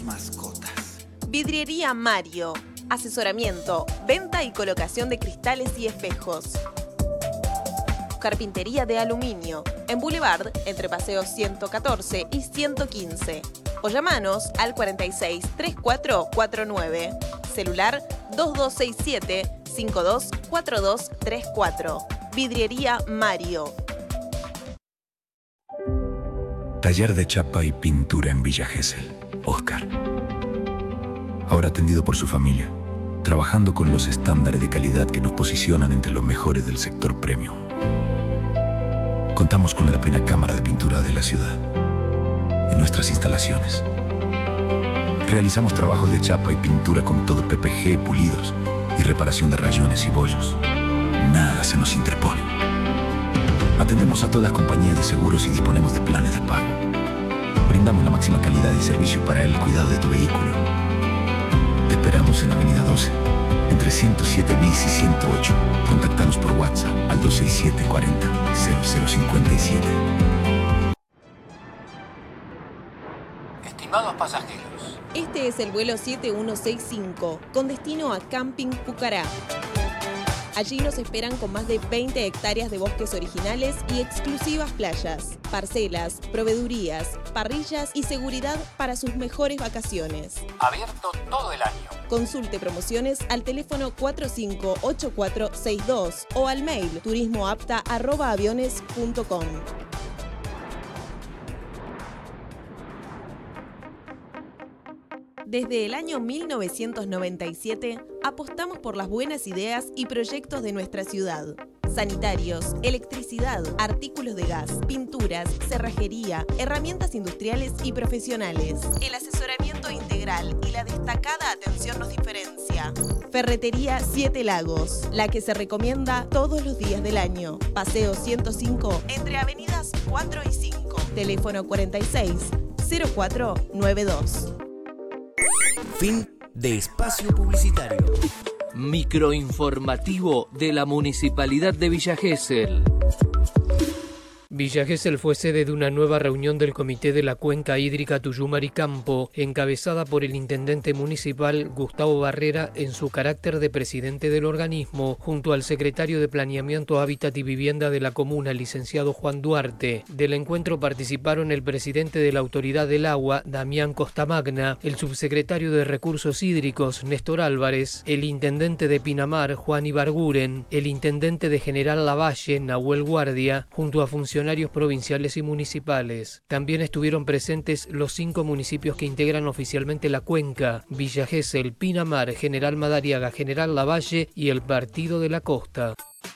mascotas. Vidriería Mario. Asesoramiento, venta y colocación de cristales y espejos. Carpintería de aluminio. En Boulevard, entre Paseo 114 y 115. O llamanos al 46 3449. Celular 2267 524234. Vidriería Mario. Taller de chapa y pintura en Villa Gesell. Oscar. Ahora atendido por su familia, trabajando con los estándares de calidad que nos posicionan entre los mejores del sector premium. Contamos con la primera cámara de pintura de la ciudad. En nuestras instalaciones realizamos trabajos de chapa y pintura con todo PPG, pulidos y reparación de rayones y bollos. Nada se nos interpone. Atendemos a todas las compañías de seguros y disponemos de planes de pago. Brindamos la máxima calidad y servicio para el cuidado de tu vehículo. Te esperamos en Avenida 12, entre 107 bis y 108. Contáctanos por WhatsApp al 267 40 0057. Estimados pasajeros, Este es el vuelo 7165, con destino a Camping Pucará. Allí nos esperan con más de 20 hectáreas de bosques originales y exclusivas playas, parcelas, proveedurías, parrillas y seguridad para sus mejores vacaciones. abierto todo el año. Consulte promociones al teléfono 458462 o al mail turismoapta@aviones.com. Desde el año 1997 apostamos por las buenas ideas y proyectos de nuestra ciudad. Sanitarios, electricidad, artículos de gas, pinturas, cerrajería, herramientas industriales y profesionales. El asesoramiento integral y la destacada atención nos diferencia. Ferretería Siete Lagos, la que se recomienda todos los días del año. Paseo 105, entre avenidas 4 y 5. Teléfono 46 0492. Fin de espacio publicitario. Microinformativo de la Municipalidad de Villa Gesell. Villa Gesell fue sede de una nueva reunión del Comité de la Cuenca Hídrica Tuyumari-Campo, encabezada por el intendente municipal Gustavo Barrera en su carácter de presidente del organismo, junto al secretario de Planeamiento, Hábitat y Vivienda de la comuna, licenciado Juan Duarte. Del encuentro participaron el presidente de la Autoridad del Agua, Damián Costamagna, el subsecretario de Recursos Hídricos, Néstor Álvarez, el intendente de Pinamar, Juan Ibarguren, el intendente de General Lavalle, Nahuel Guardia, junto a funcionarios provinciales y municipales. También estuvieron presentes los 5 municipios que integran oficialmente la cuenca: Villa Gesell, Pinamar, General Madariaga, General Lavalle y el Partido de la Costa.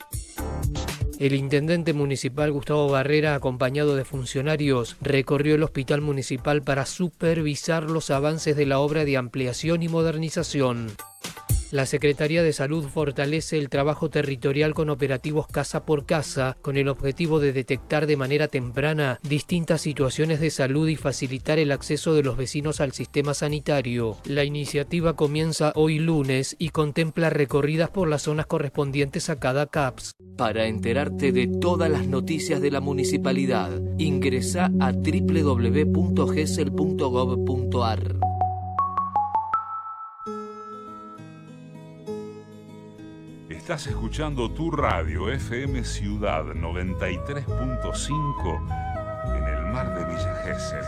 El intendente municipal Gustavo Barrera, acompañado de funcionarios, recorrió el hospital municipal para supervisar los avances de la obra de ampliación y modernización. La Secretaría de Salud fortalece el trabajo territorial con operativos casa por casa, con el objetivo de detectar de manera temprana distintas situaciones de salud y facilitar el acceso de los vecinos al sistema sanitario. La iniciativa comienza hoy lunes y contempla recorridas por las zonas correspondientes a cada CAPS. Para enterarte de todas las noticias de la municipalidad, ingresa a www.gesell.gov.ar. Estás escuchando tu radio FM Ciudad 93.5 en el mar de Villa Gesell.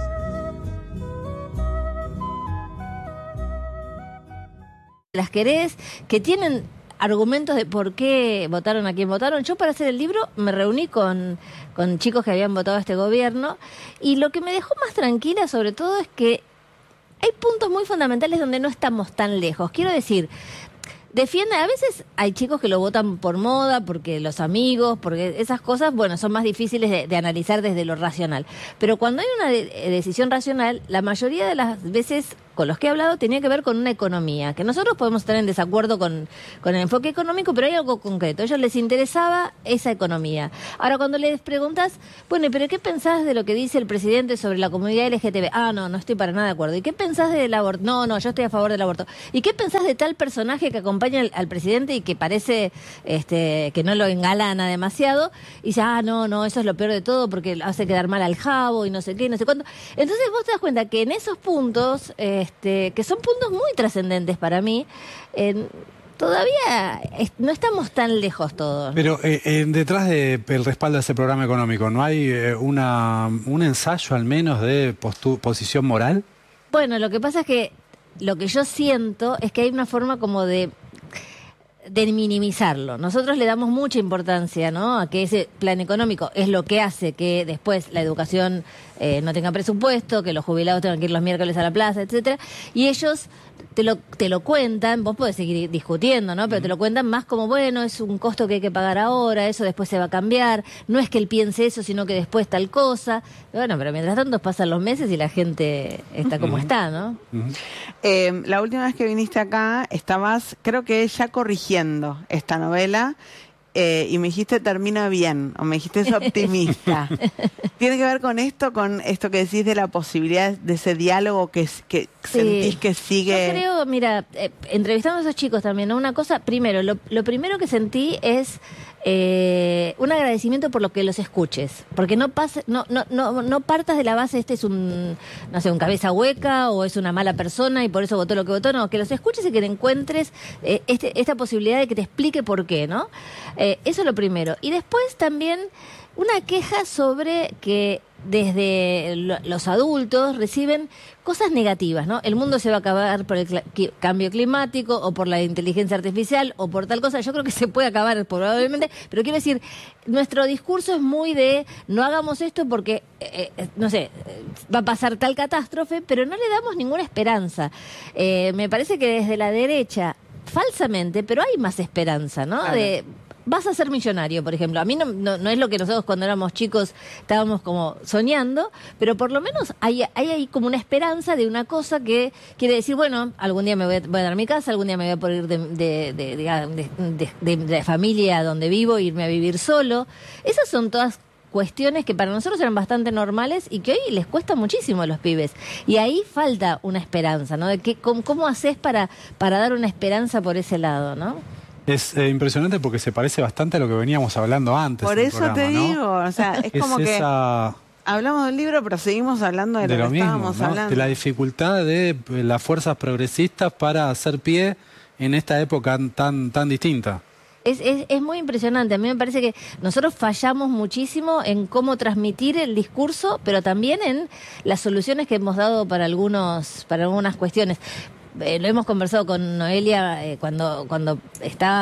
Las querés, que tienen argumentos de por qué votaron a quien votaron. Yo, para hacer el libro, me reuní con chicos que habían votado a este gobierno, y lo que me dejó más tranquila sobre todo es que hay puntos muy fundamentales donde no estamos tan lejos. Quiero decir, a veces hay chicos que lo votan por moda, porque los amigos, porque esas cosas, bueno, son más difíciles de analizar desde lo racional. Pero cuando hay una decisión racional, la mayoría de las veces con los que he hablado tenía que ver con una economía, que nosotros podemos estar en desacuerdo con el enfoque económico, pero hay algo concreto. A ellos les interesaba esa economía. Ahora, cuando les preguntas, bueno, pero ¿qué pensás de lo que dice el presidente sobre la comunidad LGTB? Ah, no estoy para nada de acuerdo. ¿Y qué pensás del aborto? No, yo estoy a favor del aborto. ¿Y qué pensás de tal personaje que acompaña al presidente y que parece que no lo engalana demasiado? Y dice, no, eso es lo peor de todo porque hace quedar mal al jabo y no sé qué, no sé cuánto. Entonces vos te das cuenta que en esos puntos, que son puntos muy trascendentes para mí, todavía no estamos tan lejos todos. Pero detrás del respaldo de ese programa económico, ¿no hay un ensayo al menos de posición moral? Bueno, lo que pasa es que lo que yo siento es que hay una forma como de minimizarlo. Nosotros le damos mucha importancia, ¿no?, a que ese plan económico es lo que hace que después la educación no tenga presupuesto, que los jubilados tengan que ir los miércoles a la plaza, etcétera. Y ellos te lo cuentan, vos podés seguir discutiendo, ¿no?, pero te lo cuentan más como, bueno, es un costo que hay que pagar ahora, eso después se va a cambiar, no es que él piense eso, sino que después tal cosa. Bueno, pero mientras tanto pasan los meses y la gente está como está, ¿no? La última vez que viniste acá estabas, creo que ya corrigiendo esta novela, y me dijiste termina bien, o me dijiste es optimista. ¿Tiene que ver con esto que decís de la posibilidad de ese diálogo que sentís que sigue? Yo creo, mira, entrevistando a esos chicos también, ¿no? Una cosa, primero, lo primero que sentí es un agradecimiento por lo que los escuches, porque no partas de la base, es un cabeza hueca o es una mala persona y por eso votó lo que votó, no, que los escuches y que te encuentres esta posibilidad de que te explique por qué, ¿no? Eso es lo primero. Y después también una queja sobre que desde los adultos reciben cosas negativas, ¿no? El mundo se va a acabar por el cambio climático o por la inteligencia artificial o por tal cosa. Yo creo que se puede acabar probablemente, pero quiero decir, nuestro discurso es muy de no hagamos esto porque, no sé, va a pasar tal catástrofe, pero no le damos ninguna esperanza. Me parece que desde la derecha, falsamente, pero hay más esperanza, ¿no? Claro. Vas a ser millonario, por ejemplo. A mí no es lo que nosotros cuando éramos chicos estábamos como soñando, pero por lo menos hay como una esperanza de una cosa que quiere decir, bueno, algún día me voy a dar mi casa, algún día me voy a poder ir de la familia donde vivo, irme a vivir solo. Esas son todas cuestiones que para nosotros eran bastante normales y que hoy les cuesta muchísimo a los pibes. Y ahí falta una esperanza, ¿no? De cómo haces para dar una esperanza por ese lado, ¿no? Es impresionante porque se parece bastante a lo que veníamos hablando antes. Por eso programa, te digo, o sea, es como que hablamos del libro, pero seguimos hablando de lo que mismo, estábamos hablando. De la dificultad de las fuerzas progresistas para hacer pie en esta época tan distinta. Es muy impresionante. A mí me parece que nosotros fallamos muchísimo en cómo transmitir el discurso, pero también en las soluciones que hemos dado para algunas cuestiones. Lo hemos conversado con Noelia cuando estaba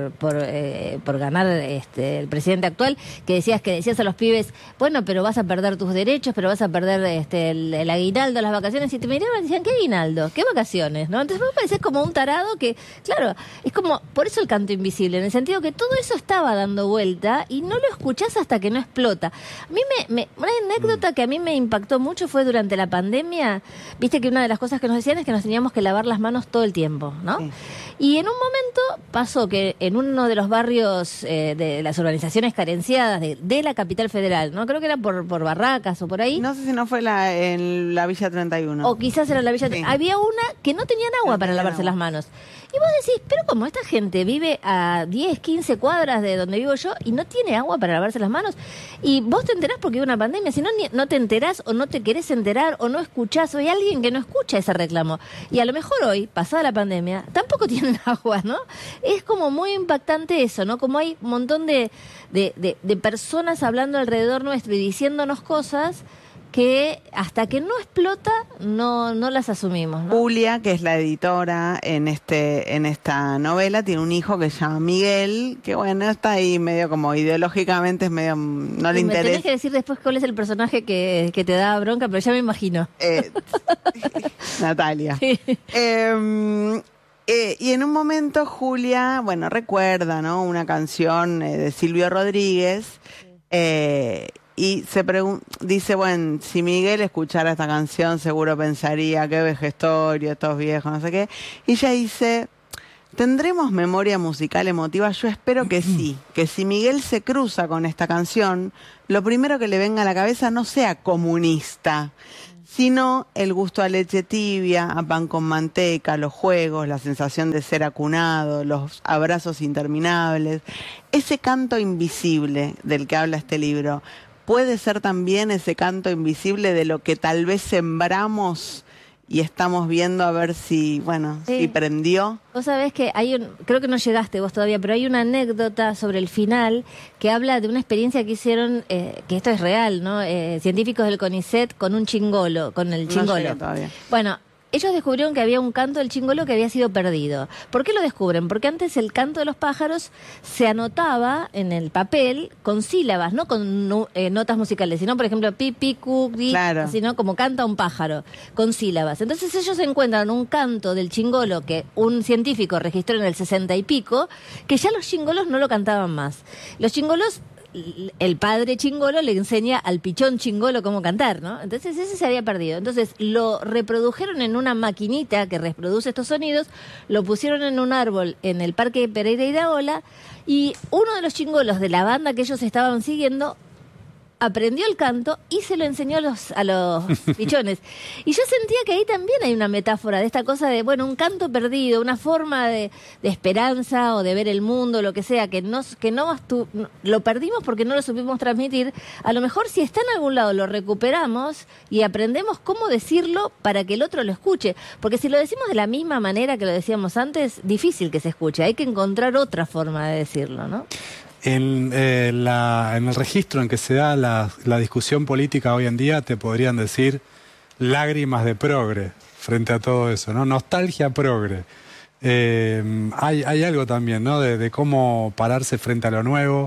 por ganar el presidente actual, que decías a los pibes, bueno, pero vas a perder tus derechos, pero vas a perder el aguinaldo, las vacaciones, y te miraban y decían, ¿qué aguinaldo? ¿Qué vacaciones? ¿No? Entonces vos parecés como un tarado que, claro, es como, por eso el canto invisible, en el sentido que todo eso estaba dando vuelta y no lo escuchás hasta que no explota. A mí una anécdota que a mí me impactó mucho fue durante la pandemia. Viste que una de las cosas que nos decían es que nos teníamos que lavar las manos todo el tiempo, ¿no? Sí. Y en un momento pasó que en uno de los barrios de las urbanizaciones carenciadas de la capital federal, ¿no? Creo que era por Barracas o por ahí. No sé si no fue en la Villa 31. O quizás era la Villa 31. Sí. Había una que no tenían agua para lavarse las manos. Y vos decís, pero como esta gente vive a 10, 15 cuadras de donde vivo yo y no tiene agua para lavarse las manos, y vos te enterás porque hay una pandemia, si no, no te enterás o no te querés enterar o no escuchás, o hay alguien que no escucha ese reclamo. Y a lo mejor hoy, pasada la pandemia, tampoco tienen agua, ¿no? Es como muy impactante eso, ¿no? Como hay un montón de personas hablando alrededor nuestro y diciéndonos cosas que hasta que no explota no las asumimos, ¿no? Julia, que es la editora en esta novela, tiene un hijo que se llama Miguel, que bueno, está ahí medio como ideológicamente es medio no le interesa. Me tenés que decir después cuál es el personaje que te da bronca, pero ya me imagino. Natalia. Sí. Y en un momento Julia, bueno, recuerda, ¿no? Una canción de Silvio Rodríguez, y dice, bueno, si Miguel escuchara esta canción seguro pensaría, qué vejestorio, estos viejos, no sé qué. Y ella dice, ¿tendremos memoria musical emotiva? Yo espero que sí, que si Miguel se cruza con esta canción, lo primero que le venga a la cabeza no sea comunista, sino el gusto a leche tibia, a pan con manteca, los juegos, la sensación de ser acunado, los abrazos interminables. Ese canto invisible del que habla este libro, puede ser también ese canto invisible de lo que tal vez sembramos y estamos viendo a ver si, bueno, si prendió. Vos sabés que creo que no llegaste vos todavía, pero hay una anécdota sobre el final que habla de una experiencia que hicieron, que esto es real, ¿no? Científicos del CONICET con un chingolo, con el chingolo. No llegué todavía. Bueno, ellos descubrieron que había un canto del chingolo que había sido perdido. ¿Por qué lo descubren? Porque antes el canto de los pájaros se anotaba en el papel con sílabas, no con notas musicales, sino, por ejemplo, pi, pi, cu, ri, claro, sino como canta un pájaro, con sílabas. Entonces ellos encuentran un canto del chingolo que un científico registró en el 60 y pico, que ya los chingolos no lo cantaban más. Los chingolos, el padre chingolo le enseña al pichón chingolo cómo cantar, ¿no? Entonces ese se había perdido. Entonces lo reprodujeron en una maquinita que reproduce estos sonidos, lo pusieron en un árbol en el Parque Pereira Iraola, y uno de los chingolos de la banda que ellos estaban siguiendo aprendió el canto y se lo enseñó a los pichones. Y yo sentía que ahí también hay una metáfora de esta cosa de, bueno, un canto perdido, una forma de esperanza o de ver el mundo, lo que sea, que lo perdimos porque no lo supimos transmitir. A lo mejor si está en algún lado lo recuperamos y aprendemos cómo decirlo para que el otro lo escuche. Porque si lo decimos de la misma manera que lo decíamos antes, difícil que se escuche. Hay que encontrar otra forma de decirlo, ¿no? En el registro en que se da la discusión política hoy en día, te podrían decir lágrimas de progre frente a todo eso, ¿no? Nostalgia progre. Hay algo también, ¿no? De cómo pararse frente a lo nuevo.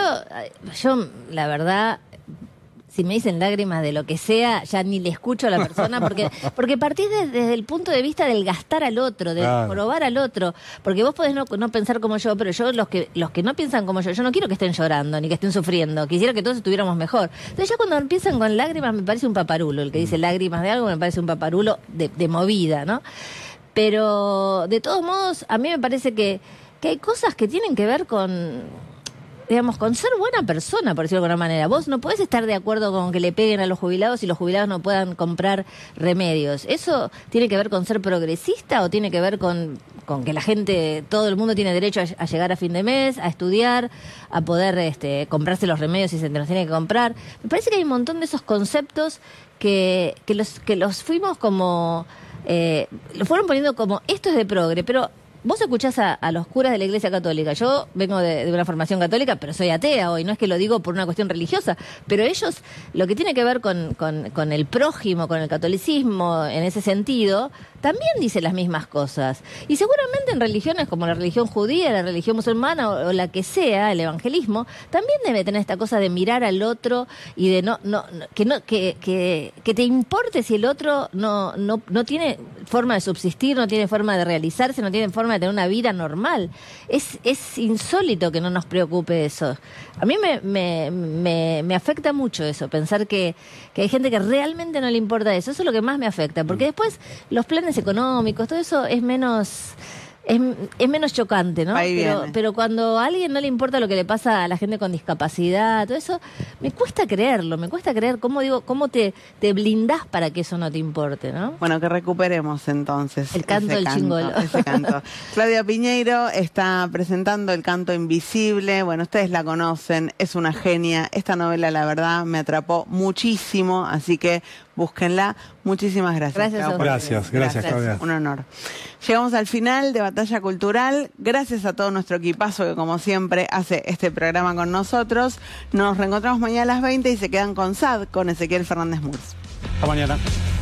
Yo, la verdad, si me dicen lágrimas de lo que sea, ya ni le escucho a la persona, porque partís desde el punto de vista del gastar al otro, del probar al otro, porque vos podés no pensar como yo, pero los que no piensan como yo no quiero que estén llorando, ni que estén sufriendo, quisiera que todos estuviéramos mejor. Entonces ya cuando empiezan con lágrimas me parece un paparulo, el que dice lágrimas de algo me parece un paparulo de movida, ¿no? Pero de todos modos, a mí me parece que hay cosas que tienen que ver con, digamos, con ser buena persona, por decirlo de alguna manera. Vos no podés estar de acuerdo con que le peguen a los jubilados y los jubilados no puedan comprar remedios. ¿Eso tiene que ver con ser progresista o tiene que ver con que la gente, todo el mundo tiene derecho a llegar a fin de mes, a estudiar, a poder comprarse los remedios si se los tiene que comprar? Me parece que hay un montón de esos conceptos que los fuimos como, lo fueron poniendo como, esto es de progre, pero vos escuchás a los curas de la Iglesia Católica. Yo vengo de una formación católica, pero soy atea hoy. No es que lo digo por una cuestión religiosa, pero ellos, lo que tiene que ver con el prójimo, con el catolicismo, en ese sentido, también dice las mismas cosas. Y seguramente en religiones como la religión judía, la religión musulmana o la que sea, el evangelismo, también debe tener esta cosa de mirar al otro y de que te importe si el otro no tiene forma de subsistir, no tiene forma de realizarse, no tiene forma de tener una vida normal. Es insólito que no nos preocupe eso. A mí me afecta mucho eso, pensar que hay gente que realmente no le importa eso. Eso es lo que más me afecta, porque después los planes económicos, todo eso es menos chocante, ¿no? Pero cuando a alguien no le importa lo que le pasa a la gente con discapacidad, todo eso, me cuesta creerlo, me cuesta creer cómo te blindás para que eso no te importe, ¿no? Bueno, que recuperemos entonces el canto del chingolo. Ese canto. Claudia Piñeiro está presentando El canto invisible. Bueno, ustedes la conocen, es una genia. Esta novela, la verdad, me atrapó muchísimo, así que búsquenla. Muchísimas gracias. Gracias, Claudia. Un honor. Llegamos al final de Batalla Cultural. Gracias a todo nuestro equipazo que, como siempre, hace este programa con nosotros. Nos reencontramos mañana a las 20 y se quedan con SAD, con Ezequiel Fernández Murs. Hasta mañana.